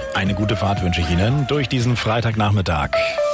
Eine gute Fahrt wünsche ich Ihnen durch diesen Freitagnachmittag.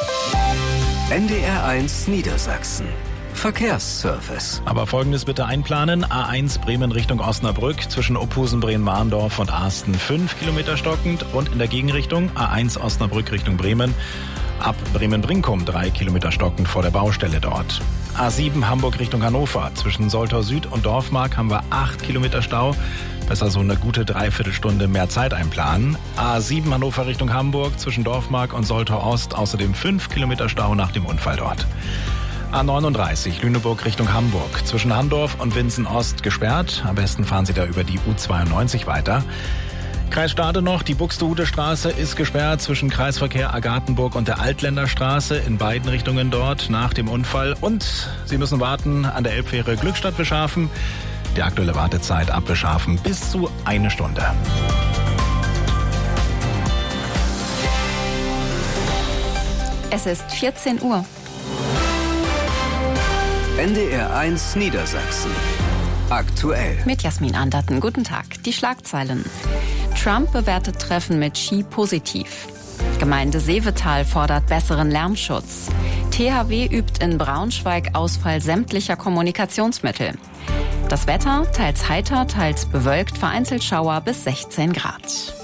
NDR1 Niedersachsen. Verkehrsservice. Aber Folgendes bitte einplanen. A1 Bremen Richtung Osnabrück zwischen Ophusen, Bremen-Mahndorf und Asten 5 Kilometer stockend und in der Gegenrichtung A1 Osnabrück Richtung Bremen ab Bremen-Brinkum 3 Kilometer stockend vor der Baustelle dort. A7 Hamburg Richtung Hannover zwischen Soltau Süd und Dorfmark haben wir 8 Kilometer Stau. Besser so eine gute Dreiviertelstunde mehr Zeit einplanen. A7 Hannover Richtung Hamburg zwischen Dorfmark und Soltau Ost außerdem 5 Kilometer Stau nach dem Unfall dort. A39 Lüneburg Richtung Hamburg zwischen Handorf und Winsen Ost gesperrt. Am besten fahren Sie da über die U92 weiter. Kreis Stade noch, die Buxtehude-Straße ist gesperrt zwischen Kreisverkehr Agathenburg und der Altländerstraße in beiden Richtungen dort nach dem Unfall. Und Sie müssen warten an der Elbfähre Glückstadt-Wischhafen. Die aktuelle Wartezeit ab Wischhafen bis zu 1 Stunde. Es ist 14 Uhr. NDR1 Niedersachsen. Aktuell. Mit Jasmin Anderten. Guten Tag. Die Schlagzeilen. Trump bewertet Treffen mit Xi positiv. Gemeinde Seevetal fordert besseren Lärmschutz. THW übt in Braunschweig Ausfall sämtlicher Kommunikationsmittel. Das Wetter, teils heiter, teils bewölkt, vereinzelt Schauer bis 16 Grad.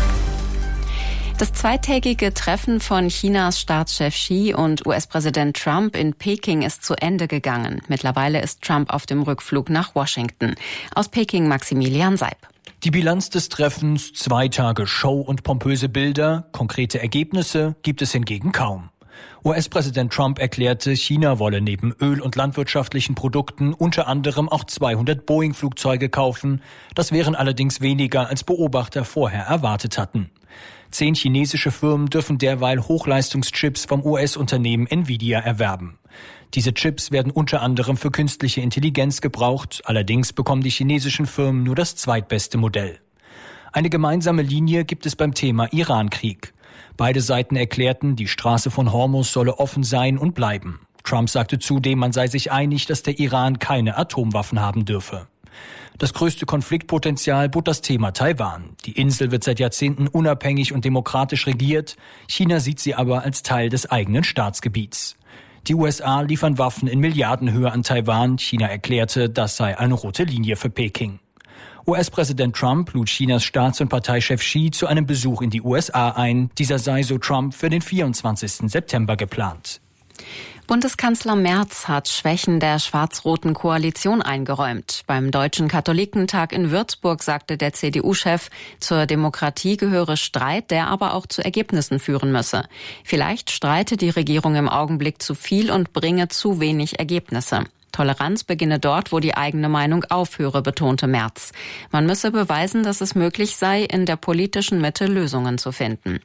Das zweitägige Treffen von Chinas Staatschef Xi und US-Präsident Trump in Peking ist zu Ende gegangen. Mittlerweile ist Trump auf dem Rückflug nach Washington. Aus Peking Maximilian Seib. Die Bilanz des Treffens, 2 Tage Show und pompöse Bilder, konkrete Ergebnisse gibt es hingegen kaum. US-Präsident Trump erklärte, China wolle neben Öl- und landwirtschaftlichen Produkten unter anderem auch 200 Boeing-Flugzeuge kaufen. Das wären allerdings weniger, als Beobachter vorher erwartet hatten. 10 chinesische Firmen dürfen derweil Hochleistungschips vom US-Unternehmen Nvidia erwerben. Diese Chips werden unter anderem für künstliche Intelligenz gebraucht. Allerdings bekommen die chinesischen Firmen nur das zweitbeste Modell. Eine gemeinsame Linie gibt es beim Thema Iran-Krieg. Beide Seiten erklärten, die Straße von Hormuz solle offen sein und bleiben. Trump sagte zudem, man sei sich einig, dass der Iran keine Atomwaffen haben dürfe. Das größte Konfliktpotenzial bot das Thema Taiwan. Die Insel wird seit Jahrzehnten unabhängig und demokratisch regiert. China sieht sie aber als Teil des eigenen Staatsgebiets. Die USA liefern Waffen in Milliardenhöhe an Taiwan. China erklärte, das sei eine rote Linie für Peking. US-Präsident Trump lud Chinas Staats- und Parteichef Xi zu einem Besuch in die USA ein. Dieser sei, so Trump, für den 24. September geplant. Bundeskanzler Merz hat Schwächen der schwarz-roten Koalition eingeräumt. Beim Deutschen Katholikentag in Würzburg sagte der CDU-Chef, zur Demokratie gehöre Streit, der aber auch zu Ergebnissen führen müsse. Vielleicht streite die Regierung im Augenblick zu viel und bringe zu wenig Ergebnisse. Toleranz beginne dort, wo die eigene Meinung aufhöre, betonte Merz. Man müsse beweisen, dass es möglich sei, in der politischen Mitte Lösungen zu finden.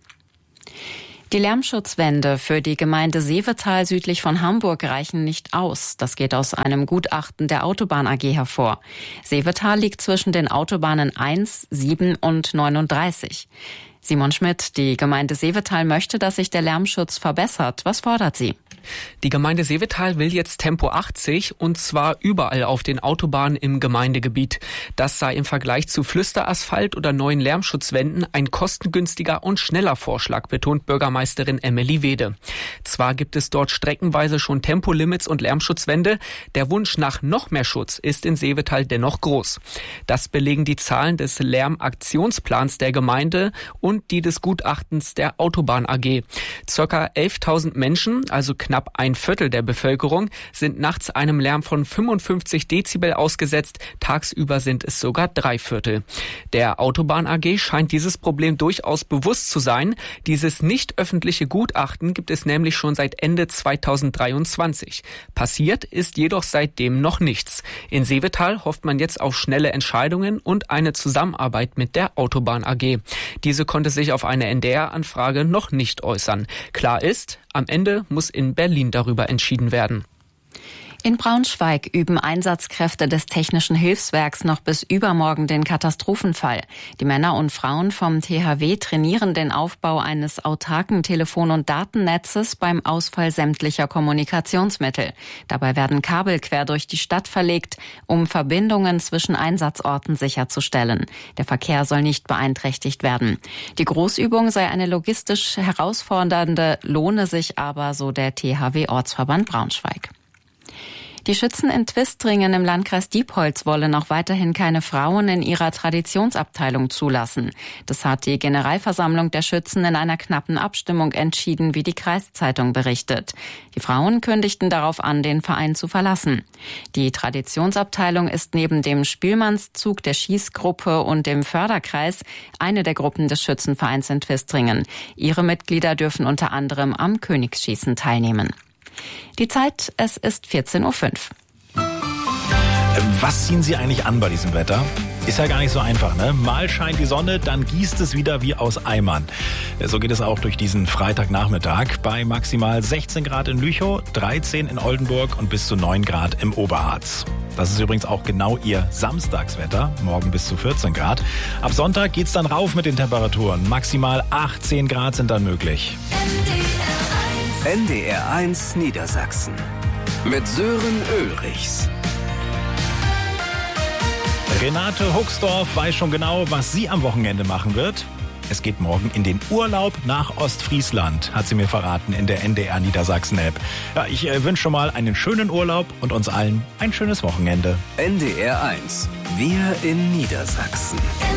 Die Lärmschutzwände für die Gemeinde Seevetal südlich von Hamburg reichen nicht aus. Das geht aus einem Gutachten der Autobahn AG hervor. Seevetal liegt zwischen den Autobahnen 1, 7 und 39. Simon Schmidt, die Gemeinde Seevetal möchte, dass sich der Lärmschutz verbessert. Was fordert sie? Die Gemeinde Seevetal will jetzt Tempo 80 und zwar überall auf den Autobahnen im Gemeindegebiet. Das sei im Vergleich zu Flüsterasphalt oder neuen Lärmschutzwänden ein kostengünstiger und schneller Vorschlag, betont Bürgermeisterin Emily Wede. Zwar gibt es dort streckenweise schon Tempolimits und Lärmschutzwände, der Wunsch nach noch mehr Schutz ist in Seevetal dennoch groß. Das belegen die Zahlen des Lärmaktionsplans der Gemeinde und die des Gutachtens der Autobahn AG. Circa 11.000 Menschen, also knapp ein Viertel der Bevölkerung, sind nachts einem Lärm von 55 Dezibel ausgesetzt. Tagsüber sind es sogar 3/4. Der Autobahn AG scheint dieses Problem durchaus bewusst zu sein. Dieses nicht öffentliche Gutachten gibt es nämlich schon seit Ende 2023. Passiert ist jedoch seitdem noch nichts. In Seevetal hofft man jetzt auf schnelle Entscheidungen und eine Zusammenarbeit mit der Autobahn AG. Diese konnte sich auf eine NDR-Anfrage noch nicht äußern. Klar ist, am Ende muss in Berlin darüber entschieden werden. In Braunschweig üben Einsatzkräfte des Technischen Hilfswerks noch bis übermorgen den Katastrophenfall. Die Männer und Frauen vom THW trainieren den Aufbau eines autarken Telefon- und Datennetzes beim Ausfall sämtlicher Kommunikationsmittel. Dabei werden Kabel quer durch die Stadt verlegt, um Verbindungen zwischen Einsatzorten sicherzustellen. Der Verkehr soll nicht beeinträchtigt werden. Die Großübung sei eine logistisch herausfordernde, lohne sich aber, so der THW-Ortsverband Braunschweig. Die Schützen in Twistringen im Landkreis Diepholz wollen auch weiterhin keine Frauen in ihrer Traditionsabteilung zulassen. Das hat die Generalversammlung der Schützen in einer knappen Abstimmung entschieden, wie die Kreiszeitung berichtet. Die Frauen kündigten darauf an, den Verein zu verlassen. Die Traditionsabteilung ist neben dem Spielmannszug der Schießgruppe und dem Förderkreis eine der Gruppen des Schützenvereins in Twistringen. Ihre Mitglieder dürfen unter anderem am Königsschießen teilnehmen. Die Zeit, es ist 14:05 Uhr. Was ziehen Sie eigentlich an bei diesem Wetter? Ist ja gar nicht so einfach, ne? Mal scheint die Sonne, dann gießt es wieder wie aus Eimern. So geht es auch durch diesen Freitagnachmittag bei maximal 16 Grad in Lüchow, 13 in Oldenburg und bis zu 9 Grad im Oberharz. Das ist übrigens auch genau Ihr Samstagswetter, morgen bis zu 14 Grad. Ab Sonntag geht's dann rauf mit den Temperaturen. Maximal 18 Grad sind dann möglich. NDR1 Niedersachsen mit Sören Ulrichs. Renate Huxdorf weiß schon genau, was sie am Wochenende machen wird. Es geht morgen in den Urlaub nach Ostfriesland, hat sie mir verraten in der NDR Niedersachsen App. Ja, ich wünsche schon mal einen schönen Urlaub und uns allen ein schönes Wochenende. NDR1, wir in Niedersachsen.